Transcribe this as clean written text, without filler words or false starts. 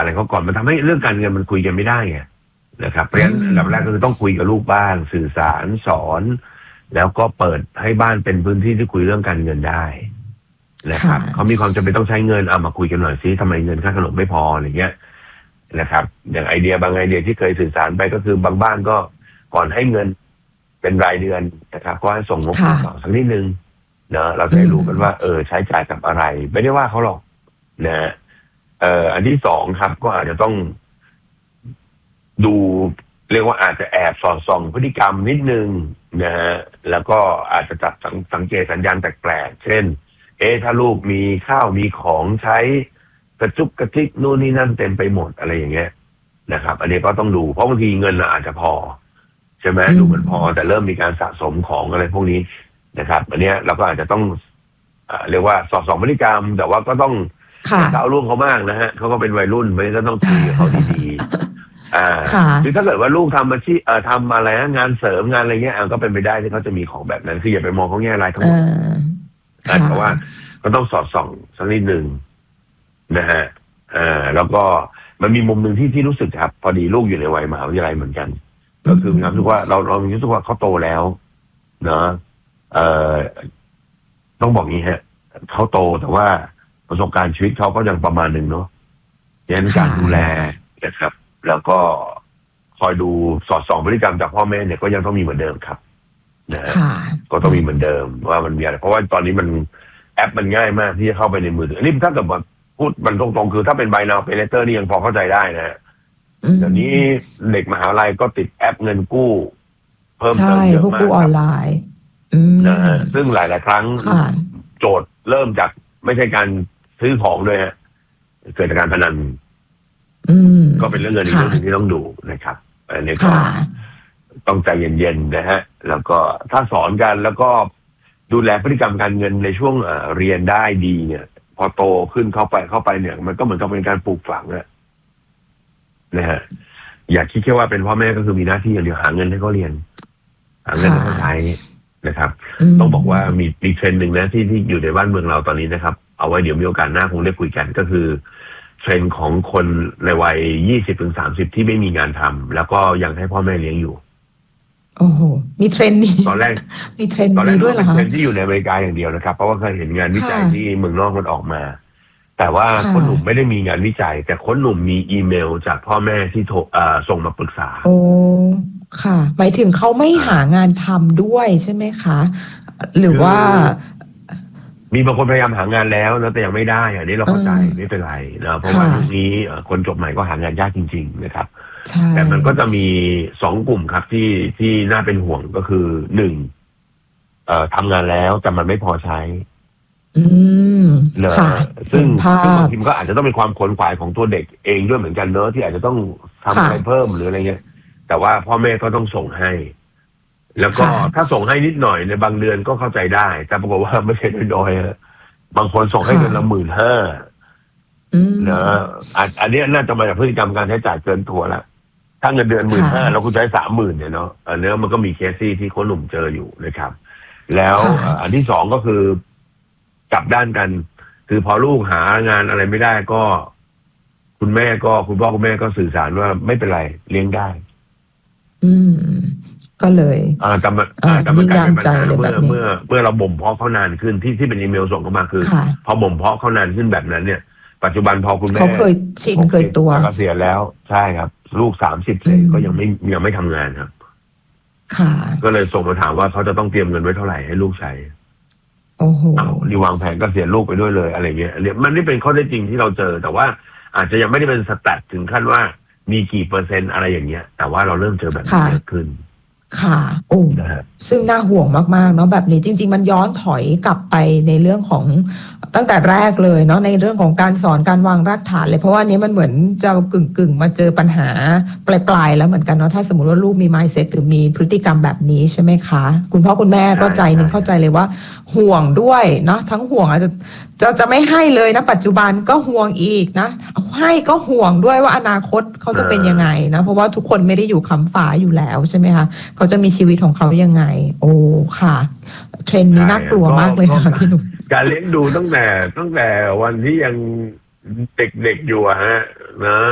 อะไรเขาก่อนมันทำให้เรื่องการเงินมันคุยกันไม่ได้ไงนะครับเพราะฉะนั้นอันดับแรกก็คือต้องคุยกับลูกบ้านสื่อสารสอนแล้วก็เปิดให้บ้านเป็นพื้นที่ที่คุยเรื่องการเงินได้นะครับเขามีความจำเป็นต้องใช้เงินเอามาคุยกันหน่อยซิทำไมเงินค่าขนมไม่พออะไรเงี้ยนะครับอย่างไอเดียบางไอเดียที่เคยสื่อสารไปก็คือบางบ้านก็ก่อนให้เงินเป็นรายเดือนนะครับก็ให้ส่งงบต่อสักนิดนึงเนาะเราจะได้รู้กันว่าใช้จ่ายกับอะไรไม่ได้ว่าเขาหรอกนะอันที่สองครับก็อาจจะต้องดูเรียกว่าอาจจะแอบสอดส่องพฤติกรรมนิดนึงนะฮะแล้วก็อาจจะจับสังเกตสัญญาณแปลกๆเช่นถ้าลูกมีข้าวมีของใช้กระจุกกระติกนู่นนี่นั่นเต็มไปหมดอะไรอย่างเงี้ยนะครับอันนี้ก็ต้องดูเพราะบางทีเงินอาจจะพอใช่ไหมดูเหมือนพอแต่เริ่มมีการสะสมของอะไรพวกนี้นะครับอันนี้เราก็อาจจะต้องเรียกว่าสอดส่องพฤติกรรมแต่ว่าก็ต้องก้าวล่วงเขามากนะฮะเขาก็เป็นวัยรุ่นไม่ก็ต้องคุยกับเขาดีๆคือถ้าเกิดว่าลูกทำอาชีพทำอะไรงานเสริมงานอะไรเงี้ยก็เป็นไปได้ที่เขาจะมีของแบบนั้นคืออย่าไปมองเขาแง่ร้ายทั้งหมดแต่ว่าก็ต้องสอดส่องสักนิดหนึ่งนะฮะแล้วก็มันมีมุมหนึ่งที่รู้สึกครับพอดีลูกอยู่ในวัยมหาวิทยาลัยเหมือนกันก็คือรู้สึกว่าเรารู้สึกว่าเขาโตแล้วเนาะต้องบอกงี้ฮะเขาโตแต่ว่าประสบการณ์ชีวิตเขาก็ยังประมาณหนึ่งเนาะยันการดูแลนะครับแล้วก็คอยดูสอดส่องพฤติกรรมจากพ่อแม่เนี่ยก็ยังต้องมีเหมือนเดิมครับนะก็ต้องมีเหมือนเดิมว่ามันมีอะไรเพราะว่าตอนนี้มันแอปมันง่ายมากที่จะเข้าไปในมือถืออันนี้ถ้าเกิดว่าพูดมันตรงๆคือถ้าเป็น Buy Now Pay Later นี่ยังพอเข้าใจได้นะเดี๋ยวนี้เด็กมหาลัยก็ติดแอปเงินกู้เพิ่มเติมเยอะมากกู้ออนไลน์นะฮะซึ่งหลายๆครั้งโจทย์เริ่มจากไม่ใช่การซื้อของด้วยฮะเกิดจากการพนันก็เป็นเรื่องเงินอีกเรื่องนึงที่ต้องดูนะครับอันนี้ก็ต้องใจเย็นๆนะฮะแล้วก็ถ้าสอนกันแล้วก็ดูแลพฤติกรรมการเงินในช่วงเรียนได้ดีเนี่ยพอโตขึ้นเข้าไปเนี่ยมันก็เหมือนกับเป็นการปลูกฝังนะฮะอย่าคิดแค่ว่าเป็นพ่อแม่ก็คือมีหน้าที่อย่างเดียวหาเงินให้เขาเรียนหาเงินให้เขาใช้นะครับต้องบอกว่ามีเทรนด์หนึ่งนะที่อยู่ในบ้านเมืองเราตอนนี้นะครับเอาไว้เดี๋ยวมีโอกาสหน้าคงได้คุยกันก็คือเทรนด์ของคนในวัย20-30ที่ไม่มีงานทำแล้วก็ยังให้พ่อแม่เลี้ยงอยู่โอ้โหมีเทรนด์นี้ตอนแรกมีเทรนด์นี้ด้วยเหรอคะเทรนด์ที่อยู่ในอเมริกาอย่างเดียวนะครับเพราะว่าเคยเห็นงานวิจัยที่เมืองนอกมันออกมาแต่ว่าคนหนุ่มไม่ได้มีงานวิจัยแต่คนหนุ่มมีอีเมลจากพ่อแม่ที่ส่งมาปรึกษาโอ้ค่ะหมายถึงเขาไม่หางานทำด้วยใช่ไหมคะหรือว่ามีบางคนพยายามหางานแล้วนะแต่ยังไม่ได้อันนี้เราเข้าใจไม่เป็นไรนะเพราะว่ายุคนี้คนจบใหม่ก็หางานยากจริงๆนะครับแต่มันก็จะมี2 กลุ่มครับที่น่าเป็นห่วงก็คือ1ทำงานแล้วแต่มันไม่พอใช้เนอะซึ่งบางทีมันก็อาจจะต้องเป็นความขวนขวายของตัวเด็กเองด้วยเหมือนกันเนอะที่อาจจะต้องทำอะไรเพิ่มหรืออะไรเงี้ยแต่ว่าพ่อแม่ก็ต้องส่งให้แล้วก็ถ้าส่งให้นิดหน่อยในบางเดือนก็เข้าใจได้แต่ปรากฏว่าไม่ใช่น้อยๆบางคนส่งให้เดือนละ 15,000นะอันนี้น่าจะมาจากพฤติกรรมการใช้จ่ายเกินตัวละถ้าเงินเดือน 15,000แล้วคุณใช้ 30,000เนี่ยเนาะอันนี้มันก็มีเคสที่คนหนุ่มเจออยู่นะครับแล้วอันที่2ก็คือกลับด้านกันคือพอลูกหางานอะไรไม่ได้ก็คุณพ่อคุณแม่ก็สื่อสารว่าไม่เป็นไรเลี้ยงได้ก็เลยแต่มันกลายเป็นปัญหาเมื่อเราบ่มเพาะเขานานขึ้นที่เป็นอีเมลส่งเข้ามาคือพอบ่มเพาะเขานานขึ้นแบบนั้นเนี่ยปัจจุบันพอคุณแม่เขาเคยชินเคยตัวเกษียณแล้วใช่ครับลูก30เสร็จก็ยังไม่ทำงานครับค่ะก็เลยส่งมาถามว่าเขาจะต้องเตรียมเงินไว้เท่าไหร่ให้ลูกใช้โอ้โหนี่วางแผนก็เสียลูกไปด้วยเลยอะไรเงี้ยมันนี่เป็นข้อเท็จจริงที่เราเจอแต่ว่าอาจจะยังไม่ได้เป็นสแตทถึงขั้นว่ามีกี่เปอร์เซ็นต์อะไรอย่างเงี้ยแต่ว่าเราเริ่มเจอแบบนี้เยอะขึ้นค่ะโอ้ซึ่งน่าห่วงมากๆเนาะแบบนี้จริงๆมันย้อนถอยกลับไปในเรื่องของตั้งแต่แรกเลยเนาะในเรื่องของการสอนการวางรากฐานเลยเพราะว่านี้มันเหมือนจะกึ่งมาเจอปัญหาปลายๆแล้วเหมือนกันเนาะถ้าสมมติว่าลูกมี mindset หรือมีพฤติกรรมแบบนี้ใช่ไหมคะคุณพ่อคุณแม่ก็ใจนึงเข้าใจเลยว่าห่วงด้วยเนาะทั้งห่วงอาจจะไม่ให้เลยนะปัจจุบันก็ห่วงอีกนะให้ก็ห่วงด้วยว่าอนาคตเขาจะเป็นยังไงนะเพราะว่าทุกคนไม่ได้อยู่ค้ำฟ้าอยู่แล้วใช่ไหมคะเขาจะมีชีวิตของเขายังไงโอ้ค่ะเทรนด์นี้น่ากลัวมากเลยค่ะพี่หนุ่มการเลี้ยงดูตั้งแต่วันที่ยังเด็กๆอยู่ฮะนะ